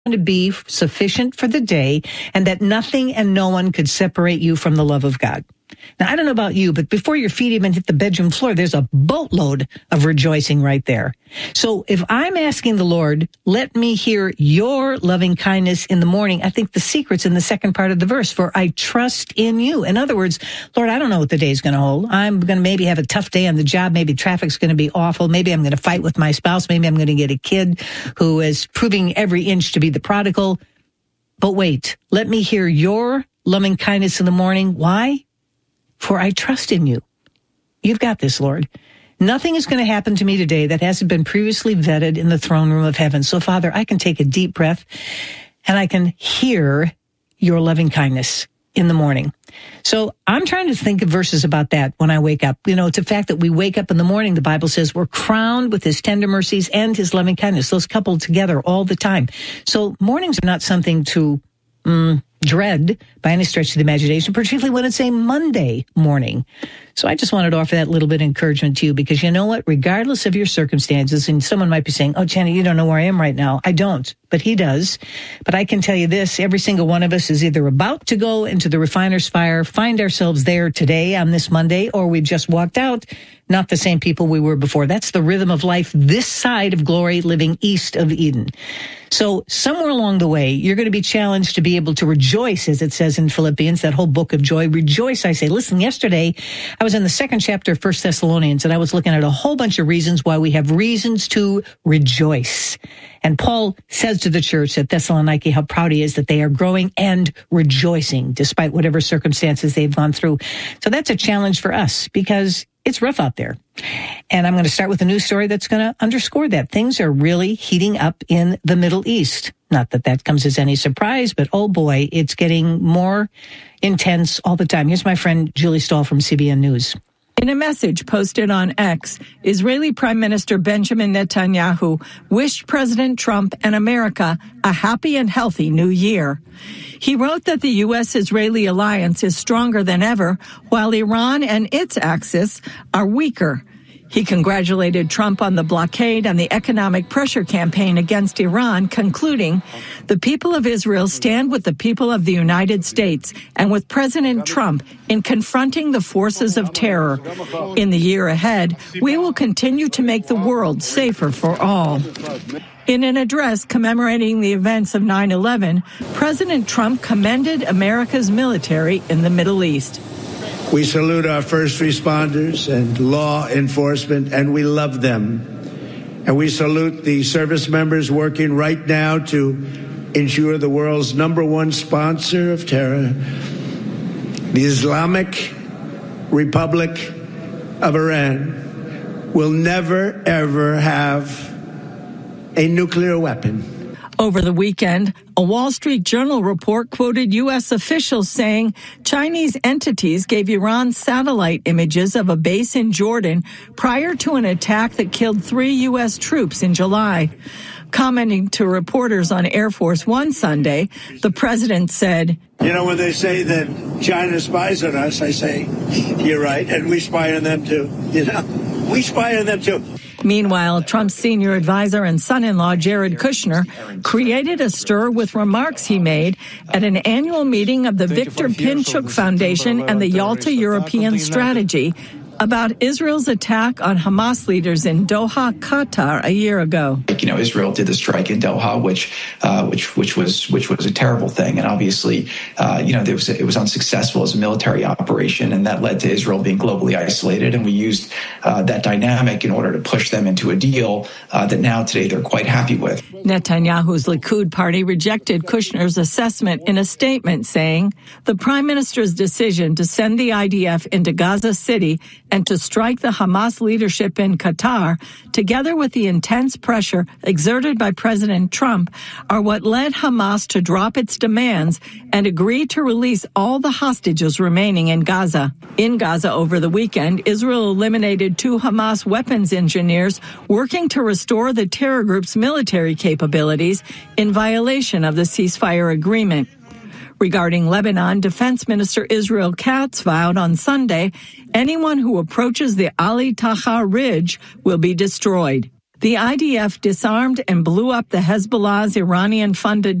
to be sufficient for the day, and that nothing and no one could separate you from the love of God. Now, I don't know about you, but before your feet even hit the bedroom floor, there's a boatload of rejoicing right there. So if I'm asking the Lord, let me hear your loving kindness in the morning, I think the secret's in the second part of the verse, for I trust in you. In other words, Lord, I don't know what the day's going to hold. I'm going to maybe have a tough day on the job. Maybe traffic's going to be awful. Maybe I'm going to fight with my spouse. Maybe I'm going to get a kid who is proving every inch to be the prodigal. But wait, let me hear your loving kindness in the morning. Why? For I trust in you. You've got this, Lord. Nothing is going to happen to me today that hasn't been previously vetted in the throne room of heaven. So, Father, I can take a deep breath and I can hear your loving kindness in the morning. So I'm trying to think of verses about that when I wake up. You know, it's a fact that we wake up in the morning. The Bible says we're crowned with his tender mercies and his loving kindness. Those coupled together all the time. So mornings are not something to dread by any stretch of the imagination, particularly when it's a Monday morning. So I just wanted to offer that little bit of encouragement to you, because you know what? Regardless of your circumstances, and someone might be saying, oh, Jenny, you don't know where I am right now. I don't, but he does. But I can tell you this, every single one of us is either about to go into the refiner's fire, find ourselves there today on this Monday, or we've just walked out, not the same people we were before. That's the rhythm of life this side of glory, living east of Eden. So somewhere along the way, you're going to be challenged to be able to rejoice, as it says in Philippians, that whole book of joy. Rejoice, I say. Listen, yesterday, I was in the second chapter of 1 Thessalonians, and I was looking at a whole bunch of reasons why we have reasons to rejoice. And Paul says to the church at Thessaloniki how proud he is that they are growing and rejoicing despite whatever circumstances they've gone through. So that's a challenge for us, because it's rough out there. And I'm going to start with a news story that's going to underscore that. Things are really heating up in the Middle East. Not that that comes as any surprise, but oh boy, it's getting more intense all the time. Here's my friend Julie Stahl from CBN News. In a message posted on X, Israeli Prime Minister Benjamin Netanyahu wished President Trump and America a happy and healthy new year. He wrote that the U.S.-Israeli alliance is stronger than ever, while Iran and its axis are weaker. He congratulated Trump on the blockade and the economic pressure campaign against Iran, concluding, "The people of Israel stand with the people of the United States and with President Trump in confronting the forces of terror. In the year ahead, we will continue to make the world safer for all." In an address commemorating the events of 9/11, President Trump commended America's military in the Middle East. We salute our first responders and law enforcement, and we love them. And we salute the service members working right now to ensure the world's #1 sponsor of terror, the Islamic Republic of Iran, will never, ever have a nuclear weapon. Over the weekend, a Wall Street Journal report quoted U.S. officials saying Chinese entities gave Iran satellite images of a base in Jordan prior to an attack that killed 3 U.S. troops in July. Commenting to reporters on Air Force One Sunday, the president said, "You know, when they say that China spies on us, I say, you're right, and we spy on them too. You know, we spy on them too." Meanwhile, Trump's senior advisor and son-in-law, Jared Kushner, created a stir with remarks he made at an annual meeting of the Victor Pinchuk Foundation and the Yalta European Strategy about Israel's attack on Hamas leaders in Doha, Qatar, a year ago. You know, Israel did the strike in Doha, which was a terrible thing, and obviously, it was unsuccessful as a military operation, and that led to Israel being globally isolated. And we used that dynamic in order to push them into a deal that now today they're quite happy with. Netanyahu's Likud party rejected Kushner's assessment in a statement, saying the prime minister's decision to send the IDF into Gaza City and to strike the Hamas leadership in Qatar, together with the intense pressure exerted by President Trump, are what led Hamas to drop its demands and agree to release all the hostages remaining in Gaza. In Gaza over the weekend, Israel eliminated 2 Hamas weapons engineers working to restore the terror group's military capabilities in violation of the ceasefire agreement. Regarding Lebanon, Defense Minister Israel Katz vowed on Sunday anyone who approaches the Ali Taha Ridge will be destroyed. The IDF disarmed and blew up the Hezbollah's Iranian-funded